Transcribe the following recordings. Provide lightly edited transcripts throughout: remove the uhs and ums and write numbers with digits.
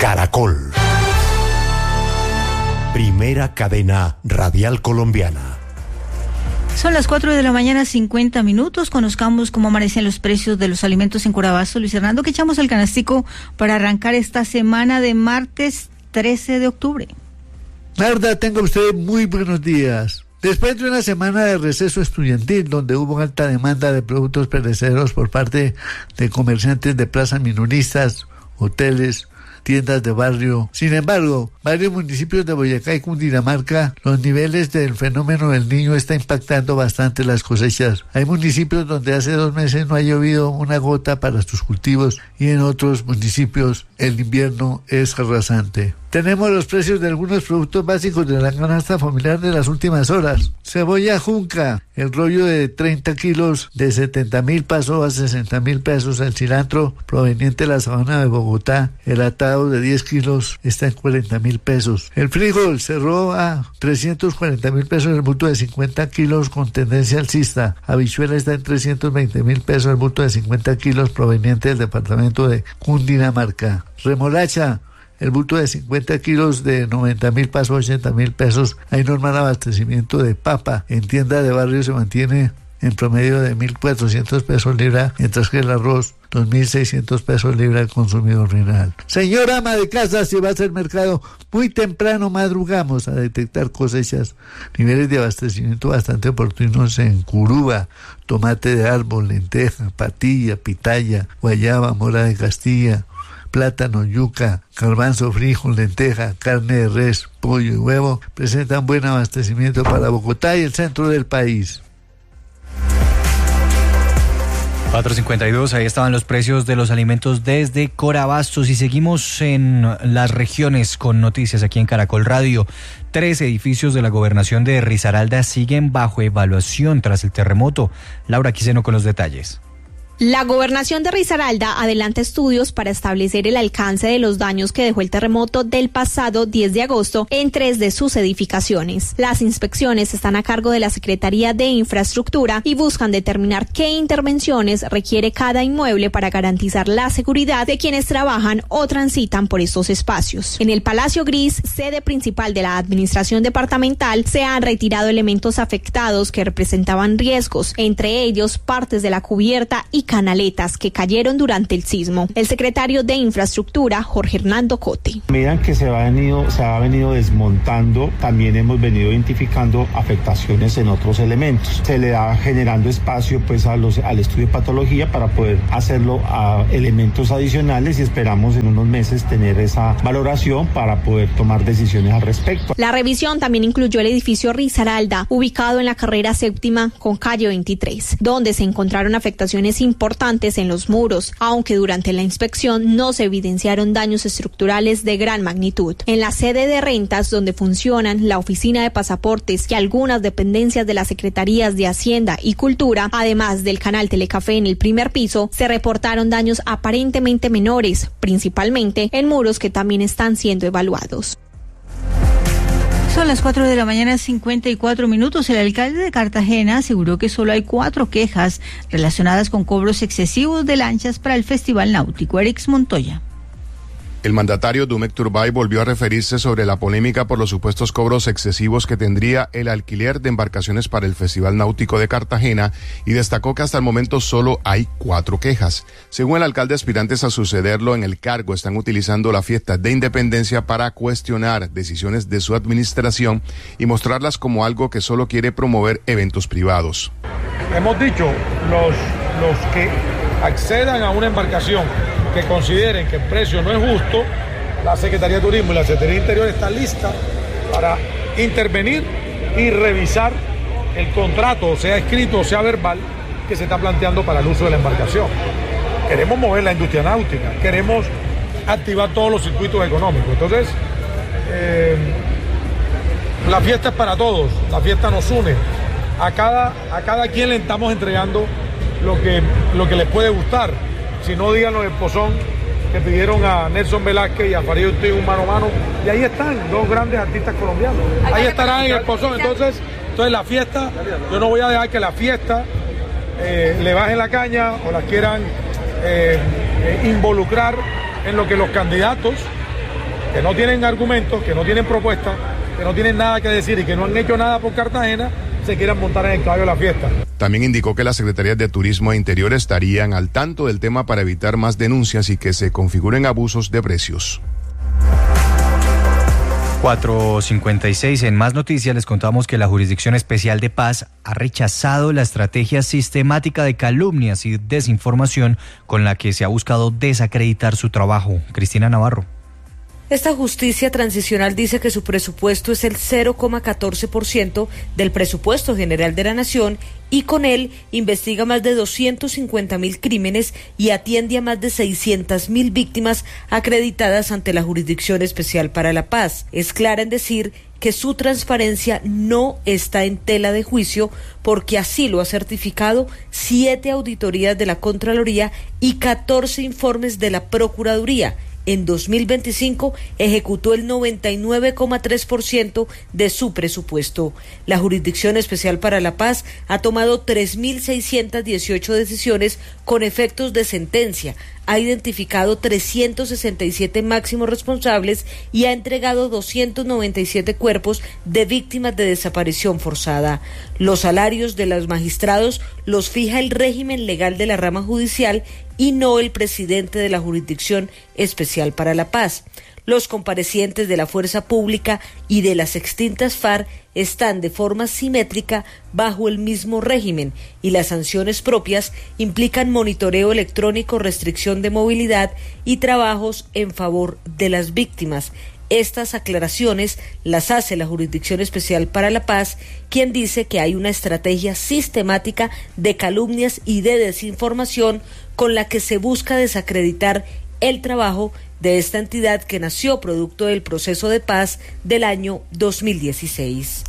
Caracol. Primera cadena radial colombiana. Son las 4 de la mañana, 50 minutos. Conozcamos cómo amanecen los precios de los alimentos en Corabasto. Luis Hernando, que echamos el canastico para arrancar esta semana de martes 13 de octubre. Narda, tenga usted muy buenos días. Después de una semana de receso estudiantil, donde hubo alta demanda de productos perecederos por parte de comerciantes de plazas minoristas, hoteles, tiendas de barrio. Sin embargo, varios municipios de Boyacá y Cundinamarca, los niveles del fenómeno del Niño está impactando bastante las cosechas. Hay municipios donde hace 2 meses no ha llovido una gota para sus cultivos y en otros municipios el invierno es arrasante. Tenemos los precios de algunos productos básicos de la canasta familiar de las últimas horas. Cebolla junca, el rollo de 30 kilos de 70.000 pasó a 60.000 pesos. El cilantro proveniente de la sabana de Bogotá, el atado de 10 kilos está en 40.000 pesos. El frijol cerró a 340.000 pesos el bulto de 50 kilos con tendencia alcista. Habichuela está en 320.000 pesos el bulto de 50 kilos proveniente del departamento de Cundinamarca. Remolacha, el bulto de 50 kilos de 90.000 pasó a 80.000 pesos. Hay normal abastecimiento de papa. En tienda de barrio se mantiene en promedio de 1.400 pesos libra, mientras que el arroz 2.600 pesos libra al consumidor final. Señora ama de casa, si va a hacer mercado, muy temprano madrugamos a detectar cosechas, niveles de abastecimiento bastante oportunos en Curuba, tomate de árbol, lenteja, patilla, pitaya, guayaba, mora de Castilla, plátano, yuca, garbanzo, frijol, lenteja, carne de res, pollo y huevo presentan buen abastecimiento para Bogotá y el centro del país. 4.52, ahí estaban los precios de los alimentos desde Corabastos y seguimos en las regiones con noticias aquí en Caracol Radio. 3 edificios de la gobernación de Risaralda siguen bajo evaluación tras el terremoto. Laura Quiseno con los detalles. La gobernación de Risaralda adelanta estudios para establecer el alcance de los daños que dejó el terremoto del pasado 10 de agosto en 3 de sus edificaciones. Las inspecciones están a cargo de la Secretaría de Infraestructura y buscan determinar qué intervenciones requiere cada inmueble para garantizar la seguridad de quienes trabajan o transitan por estos espacios. En el Palacio Gris, sede principal de la administración departamental, se han retirado elementos afectados que representaban riesgos, entre ellos partes de la cubierta y canaletas que cayeron durante el sismo. El secretario de Infraestructura, Jorge Hernando Cote. A medida que se ha venido desmontando, también hemos venido identificando afectaciones en otros elementos. Se le da generando espacio pues al estudio de patología para poder hacerlo a elementos adicionales y esperamos en unos meses tener esa valoración para poder tomar decisiones al respecto. La revisión también incluyó el edificio Risaralda, ubicado en la carrera 7ª con calle 23, donde se encontraron afectaciones importantes en los muros, aunque durante la inspección no se evidenciaron daños estructurales de gran magnitud. En la sede de rentas, donde funcionan la oficina de pasaportes y algunas dependencias de las Secretarías de Hacienda y Cultura, además del canal Telecafé en el primer piso, se reportaron daños aparentemente menores, principalmente en muros que también están siendo evaluados. Son las 4 de la mañana, 54 minutos. El alcalde de Cartagena aseguró que solo hay 4 quejas relacionadas con cobros excesivos de lanchas para el Festival Náutico. Erix Montoya. El mandatario Dumek Turbay volvió a referirse sobre la polémica por los supuestos cobros excesivos que tendría el alquiler de embarcaciones para el Festival Náutico de Cartagena y destacó que hasta el momento solo hay 4 quejas. Según el alcalde, aspirantes a sucederlo en el cargo están utilizando la fiesta de Independencia para cuestionar decisiones de su administración y mostrarlas como algo que solo quiere promover eventos privados. Hemos dicho, los que accedan a una embarcación que consideren que el precio no es justo, la Secretaría de Turismo y la Secretaría de Interior están listas para intervenir y revisar el contrato, sea escrito o sea verbal, que se está planteando para el uso de la embarcación. Queremos mover la industria náutica, queremos activar todos los circuitos económicos. Entonces, la fiesta es para todos, la fiesta nos une. A cada quien le estamos entregando lo que les puede gustar. Si no, díganos el pozón que pidieron a Nelson Velázquez y a Farid Ortiz un mano a mano. Y ahí están, 2 grandes artistas colombianos. Ahí estarán en el pozón. Entonces la fiesta, yo no voy a dejar que la fiesta le bajen la caña o la quieran involucrar en lo que los candidatos que no tienen argumentos, que no tienen propuestas, que no tienen nada que decir y que no han hecho nada por Cartagena, se quieran montar en el caballo de la fiesta. También indicó que las Secretarías de Turismo e Interior estarían al tanto del tema para evitar más denuncias y que se configuren abusos de precios. 4:56. En más noticias les contamos que la Jurisdicción Especial de Paz ha rechazado la estrategia sistemática de calumnias y desinformación con la que se ha buscado desacreditar su trabajo. Cristina Navarro. Esta justicia transicional dice que su presupuesto es el 0,14% del presupuesto general de la nación y con él investiga más de 250.000 crímenes y atiende a más de 600.000 víctimas acreditadas ante la Jurisdicción Especial para la Paz. Es clara en decir que su transparencia no está en tela de juicio porque así lo ha certificado 7 auditorías de la Contraloría y 14 informes de la Procuraduría. En 2025 ejecutó el 99,3% de su presupuesto. La Jurisdicción Especial para la Paz ha tomado 3.618 decisiones con efectos de sentencia, ha identificado 367 máximos responsables y ha entregado 297 cuerpos de víctimas de desaparición forzada. Los salarios de los magistrados los fija el régimen legal de la rama judicial y no el presidente de la Jurisdicción Especial para la Paz. Los comparecientes de la Fuerza Pública y de las extintas FARC están de forma simétrica bajo el mismo régimen y las sanciones propias implican monitoreo electrónico, restricción de movilidad y trabajos en favor de las víctimas. Estas aclaraciones las hace la Jurisdicción Especial para la Paz, quien dice que hay una estrategia sistemática de calumnias y de desinformación con la que se busca desacreditar el trabajo de esta entidad que nació producto del proceso de paz del año 2016.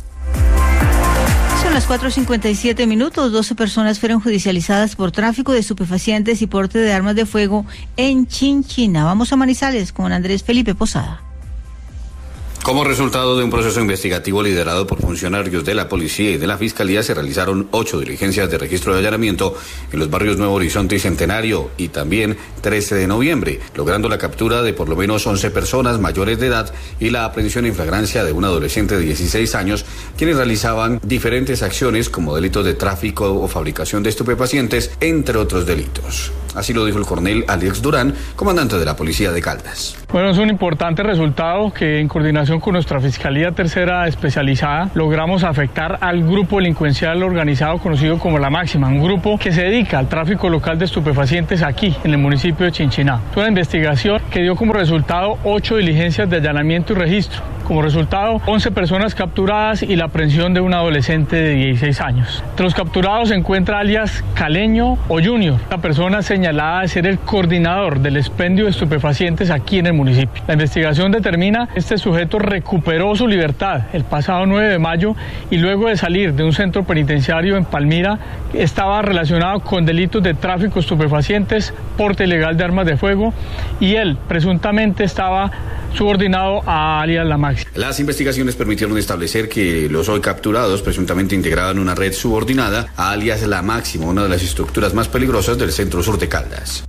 Son las 4:57. 12 personas fueron judicializadas por tráfico de estupefacientes y porte de armas de fuego en Chinchina. Vamos a Manizales con Andrés Felipe Posada. Como resultado de un proceso investigativo liderado por funcionarios de la policía y de la fiscalía, se realizaron 8 diligencias de registro de allanamiento en los barrios Nuevo Horizonte y Centenario y también 13 de noviembre, logrando la captura de por lo menos 11 personas mayores de edad y la aprehensión en flagrancia de un adolescente de 16 años, quienes realizaban diferentes acciones como delitos de tráfico o fabricación de estupefacientes, entre otros delitos. Así lo dijo el coronel Alex Durán, comandante de la Policía de Caldas. Bueno, es un importante resultado que en coordinación con nuestra Fiscalía Tercera Especializada logramos afectar al grupo delincuencial organizado conocido como La Máxima, un grupo que se dedica al tráfico local de estupefacientes aquí en el municipio de Chinchiná. Es una investigación que dio como resultado 8 diligencias de allanamiento y registro. Como resultado, 11 personas capturadas y la aprehensión de un adolescente de 16 años. Entre los capturados se encuentra alias Caleño o Junior, la persona señalada de ser el coordinador del expendio de estupefacientes aquí en el municipio. La investigación determina que este sujeto recuperó su libertad el pasado 9 de mayo y luego de salir de un centro penitenciario en Palmira estaba relacionado con delitos de tráfico de estupefacientes, porte ilegal de armas de fuego y él presuntamente estaba subordinado a alias La Máxima. Las investigaciones permitieron establecer que los hoy capturados presuntamente integraban una red subordinada a alias La Máxima, una de las estructuras más peligrosas del centro sur de Caldas.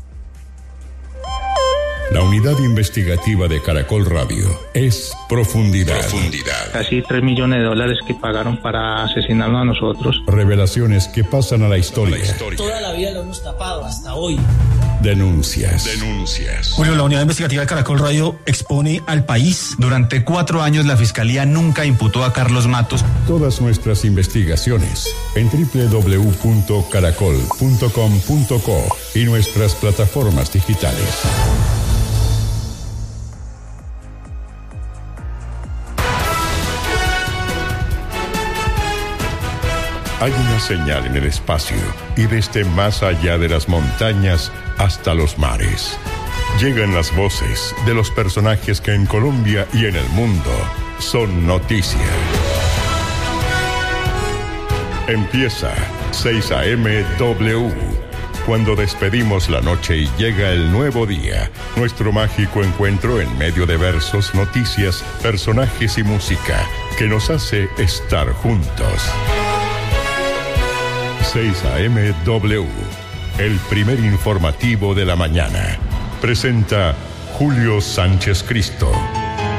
La unidad investigativa de Caracol Radio es Profundidad. Casi $3 millones que pagaron para asesinarnos a nosotros. Revelaciones que pasan a la historia. Toda la vida lo hemos tapado hasta hoy. Denuncias. Julio, la unidad investigativa de Caracol Radio expone al país. Durante 4 años la Fiscalía nunca imputó a Carlos Matos. Todas nuestras investigaciones en www.caracol.com.co y nuestras plataformas digitales. Hay una señal en el espacio y desde más allá de las montañas hasta los mares. Llegan las voces de los personajes que en Colombia y en el mundo son noticia. Empieza 6 AM W. Cuando despedimos la noche y llega el nuevo día, nuestro mágico encuentro en medio de versos, noticias, personajes y música que nos hace estar juntos. 6 AM W, el primer informativo de la mañana. Presenta Julio Sánchez Cristo.